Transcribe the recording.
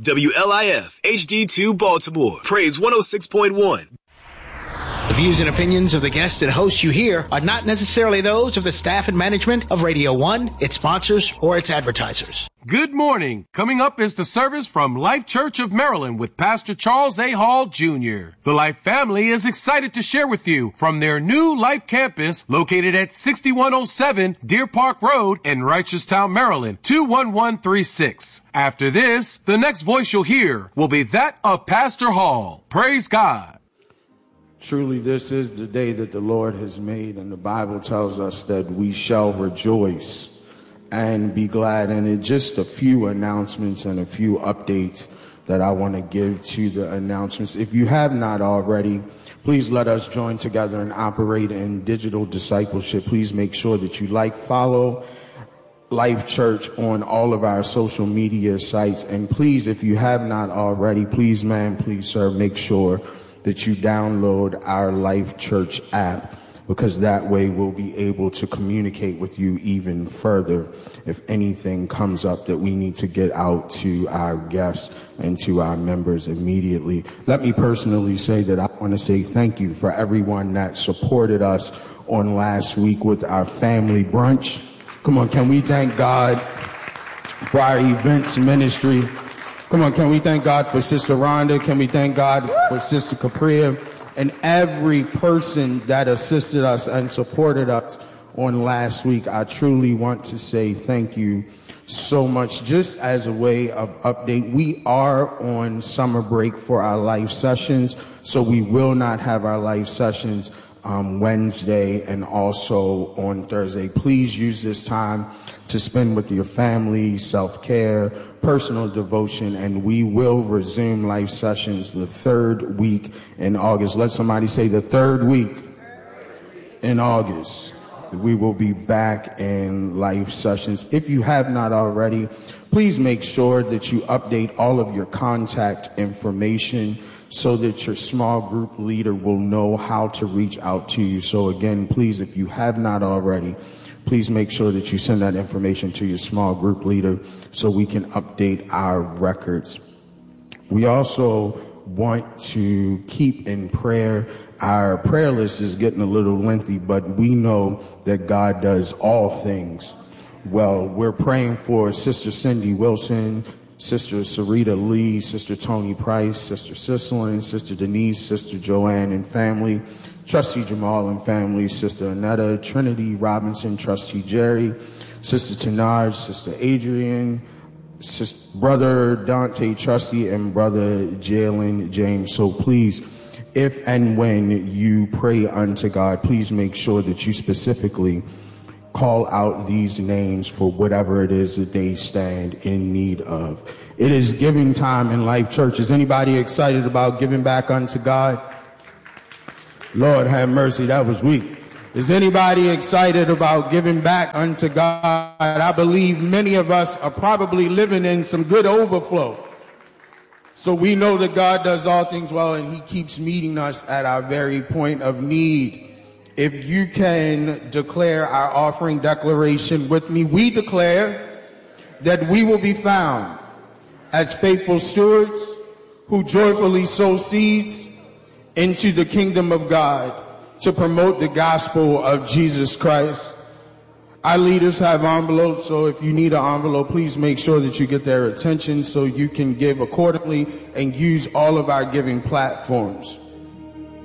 WLIF HD2 Baltimore. Praise 106.1. The views and opinions of the guests and hosts you hear are not necessarily those of the staff and management of Radio 1, its sponsors, or its advertisers. Good morning. Coming up is the service from Life Church of Maryland with Pastor Charles A. Hall, Jr. The Life family is excited to share with you from their new Life campus located at 6107 Deer Park Road in Reicherstown, Maryland, 21136. After this, the next voice you'll hear will be that of Pastor Hall. Praise God. Truly, this is the day that the Lord has made, and the Bible tells us that we shall rejoice and be glad. And it's just a few announcements and a few updates that I want to give to the announcements. If you have not already, please let us join together and operate in digital discipleship. Please make sure that you follow Life Church on all of our social media sites. And please, if you have not already, please, ma'am, please, sir, make sure that you download our Life Church app, because that way we'll be able to communicate with you even further if anything comes up that we need to get out to our guests and to our members immediately. Let me personally say that I want to say thank you for everyone that supported us on last week with our family brunch. Come on, can we thank God for our events ministry? Come on, can we thank God for Sister Rhonda? Can we thank God for Sister Capria? And every person that assisted us and supported us on last week. I truly want to say thank you so much. Just as a way of update, we are on summer break for our live sessions, so we will not have our live sessions Wednesday and also on Thursday. Please use this time to spend with your family, self-care, personal devotion, and we will resume live sessions the third week in August. Let somebody say the third week in August. We will be back in live sessions. If you have not already, please make sure that you update all of your contact information so that your small group leader will know how to reach out to you. So again, please, if you have not already, please make sure that you send that information to your small group leader so we can update our records. We also want to keep in prayer. Our prayer list is getting a little lengthy, but we know that God does all things well. We're praying for Sister Cindy Wilson, Sister Sarita Lee, Sister Tony Price, Sister Cicely, Sister Denise, Sister Joanne and family, Trustee Jamal and family, Sister Annetta, Trinity Robinson, Trustee Jerry, Sister Tenard, Sister Adrian, Brother Dante Trustee, and Brother Jalen James. So please, if and when you pray unto God, please make sure that you specifically call out these names for whatever it is that they stand in need of. It is giving time in Life Church. Is anybody excited about giving back unto God? Lord have mercy, that was weak. Is anybody excited about giving back unto God? I believe many of us are probably living in some good overflow. So we know that God does all things well, and he keeps meeting us at our very point of need. If you can declare our offering declaration with me, we declare that we will be found as faithful stewards who joyfully sow seeds into the kingdom of God to promote the gospel of Jesus Christ. Our leaders have envelopes, so if you need an envelope, please make sure that you get their attention so you can give accordingly and use all of our giving platforms.